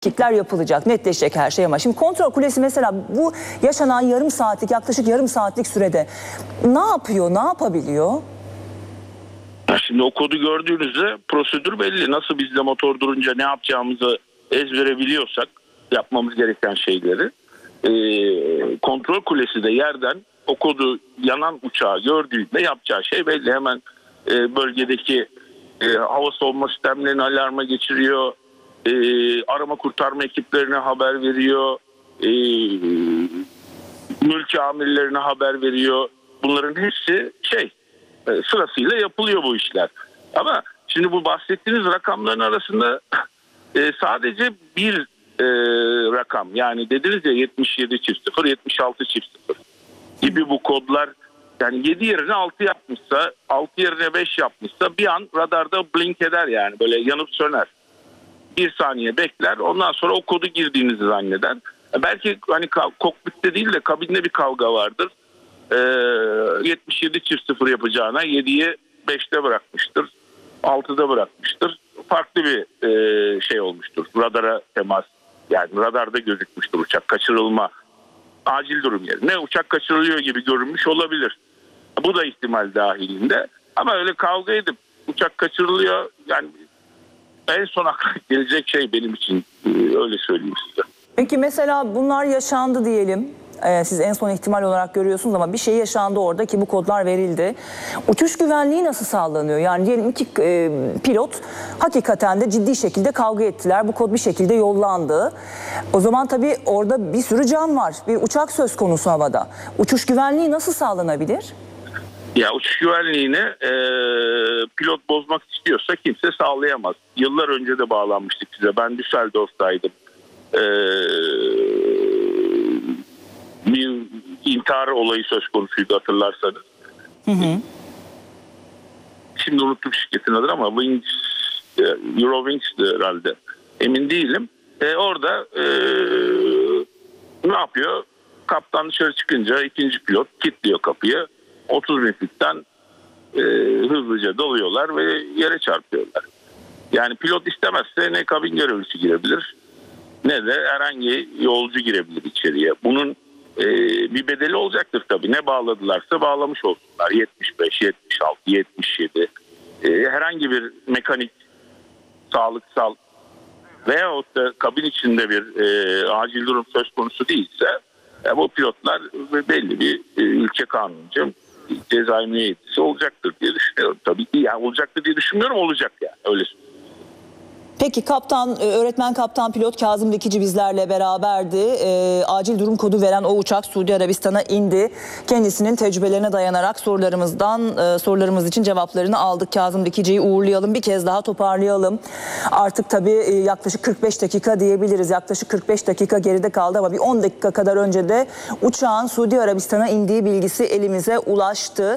Tetkikler yapılacak, netleşecek her şey ama şimdi kontrol kulesi mesela bu yaşanan yarım saatlik, yaklaşık yarım saatlik sürede ne yapıyor, ne yapabiliyor? Şimdi o kodu gördüğünüzde prosedür belli. Nasıl biz de motor durunca ne yapacağımızı ezbere biliyorsak yapmamız gereken şeyleri, kontrol kulesi de yerden o kodu yanan uçağı gördüğünde yapacağı şey belli. Hemen bölgedeki hava savunma sistemlerini alarma geçiriyor. Arama kurtarma ekiplerine haber veriyor, mülki amirlerine haber veriyor. Bunların hepsi sırasıyla yapılıyor bu işler. Ama şimdi bu bahsettiğiniz rakamların arasında sadece bir rakam, yani dediniz ya 77.0, 76.0 gibi bu kodlar, yani 7 yerine 6 yapmışsa, 6 yerine 5 yapmışsa bir an radarda blink eder, yani böyle yanıp söner. Bir saniye bekler, ondan sonra o kodu girdiğinizi zanneder. Belki hani kokpitte değil de kabinde bir kavga vardır. 77.0 yapacağına 7'yi 5'te bırakmıştır, 6'da bırakmıştır. Farklı bir şey olmuştur. Radara temas, yani radarda gözükmüştür uçak kaçırılma, acil durum yerine uçak kaçırılıyor gibi görünmüş olabilir. Bu da ihtimal dahilinde. Ama öyle kavga edip uçak kaçırılıyor, yani en son akla gelecek şey benim için, öyle söyleyeyim size. Peki mesela bunlar yaşandı diyelim. Siz en son ihtimal olarak görüyorsunuz ama bir şey yaşandı orada ki bu kodlar verildi. Uçuş güvenliği nasıl sağlanıyor? Yani diyelim iki pilot hakikaten de ciddi şekilde kavga ettiler. Bu kod bir şekilde yollandı. O zaman tabii orada bir sürü can var. Bir uçak söz konusu havada. Uçuş güvenliği nasıl sağlanabilir? Ya uçuş güvenliğini pilot bozmak istiyorsa kimse sağlayamaz. Yıllar önce de bağlanmıştık size. Ben Düsseldorf'taydım. Bir intihar olayı söz konusuydu, hatırlarsanız. Hı hı. Şimdi unuttum şirketin adını ama Eurowings'ti herhalde. Emin değilim. Orada ne yapıyor? Kaptan dışarı çıkınca ikinci pilot kilitliyor kapıyı. 30 metreden hızlıca dalıyorlar ve yere çarpıyorlar. Yani pilot istemezse ne kabin görevlisi girebilir ne de herhangi yolcu girebilir içeriye. Bunun bir bedeli olacaktır tabii. Ne bağladılarsa bağlamış olsunlar. 75, 76, 77. Herhangi bir mekanik, sağlıksal veyahut da kabin içinde bir acil durum söz konusu değilse bu pilotlar belli bir ülke kanunca cezai müeyyidesi olacaktır diye düşünüyorum. Tabii ki yani olacaktır diye düşünmüyorum, olacak yani, öyle söyleyeyim. Peki öğretmen kaptan pilot Kazım Dikici bizlerle beraberdi. Acil durum kodu veren o uçak Suudi Arabistan'a indi. Kendisinin tecrübelerine dayanarak sorularımız için cevaplarını aldık. Kazım Dikici'yi uğurlayalım, bir kez daha toparlayalım. Artık tabii yaklaşık 45 dakika diyebiliriz. Yaklaşık 45 dakika geride kaldı ama bir 10 dakika kadar önce de uçağın Suudi Arabistan'a indiği bilgisi elimize ulaştı.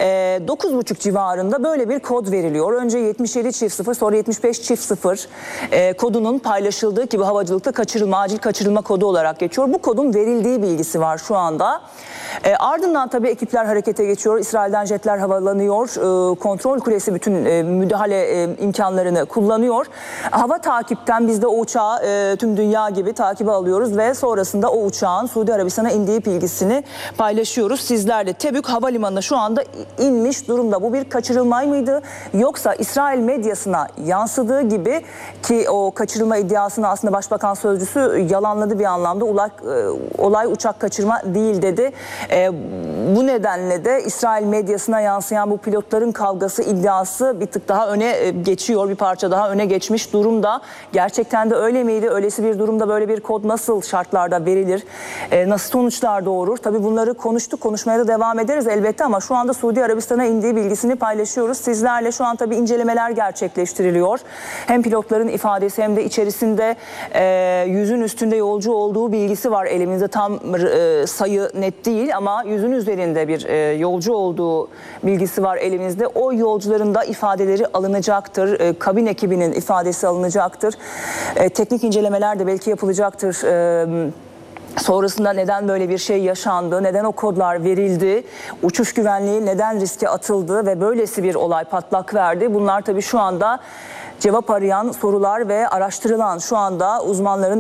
9.30 civarında böyle bir kod veriliyor. Önce 77.0, sonra 75.0 kodunun paylaşıldığı ki bu havacılıkta acil kaçırılma kodu olarak geçiyor. Bu kodun verildiği bilgisi var şu anda. Ardından tabii ekipler harekete geçiyor. İsrail'den jetler havalanıyor. Kontrol kulesi bütün müdahale imkanlarını kullanıyor. Hava takipten biz de o uçağı tüm dünya gibi takibe alıyoruz ve sonrasında o uçağın Suudi Arabistan'a indiği bilgisini paylaşıyoruz sizlerle. Tebük Havalimanı'na şu anda inmiş durumda. Bu bir kaçırılma mıydı? Yoksa İsrail medyasına yansıdığı gibi, ki o kaçırılma iddiasını aslında Başbakan Sözcüsü yalanladı bir anlamda. Olay uçak kaçırma değil dedi. Bu nedenle de İsrail medyasına yansıyan bu pilotların kavgası iddiası bir tık daha öne geçiyor. Bir parça daha öne geçmiş durumda. Gerçekten de öyle miydi? Öylesi bir durumda böyle bir kod nasıl şartlarda verilir? Nasıl sonuçlar doğurur? Tabii bunları konuşmaya da devam ederiz elbette ama şu anda Suudi Arabistan'a indiği bilgisini paylaşıyoruz. Sizlerle şu an tabii incelemeler gerçekleştiriliyor. Hem pilotların ifadesi hem de içerisinde 100'ün üstünde yolcu olduğu bilgisi var elimizde. Tam sayı net değil ama 100'ün üzerinde bir yolcu olduğu bilgisi var elimizde. O yolcuların da ifadeleri alınacaktır. Kabin ekibinin ifadesi alınacaktır. Teknik incelemeler de belki yapılacaktır. Sonrasında neden böyle bir şey yaşandı, neden o kodlar verildi, uçuş güvenliği neden riske atıldı ve böylesi bir olay patlak verdi. Bunlar tabii şu anda cevap arayan sorular ve araştırılan şu anda uzmanların